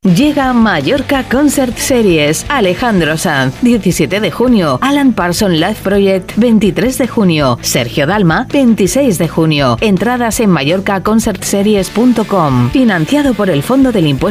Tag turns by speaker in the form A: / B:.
A: Llega Mallorca Concert Series. Alejandro Sanz, 17 de junio. Alan Parsons Live Project, 23 de junio. Sergio Dalma, 26 de junio. Entradas en mallorcaconcertseries.com. Financiado por el Fondo del Impuesto